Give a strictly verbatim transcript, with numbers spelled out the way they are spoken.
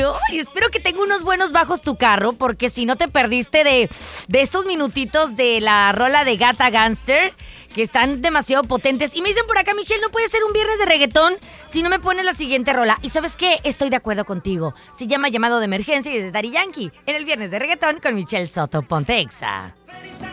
Ay, espero que tenga unos buenos bajos tu carro, porque si no te perdiste de, de estos minutitos de la rola de Gata Gangster, que están demasiado potentes. Y me dicen por acá, Michelle, no puede ser un viernes de reggaetón si no me pones la siguiente rola. ¿Y sabes qué? Estoy de acuerdo contigo. Se llama Llamado de Emergencia y es de Daddy Yankee. En el viernes de reggaetón con Michelle Soto. Ponte Exa.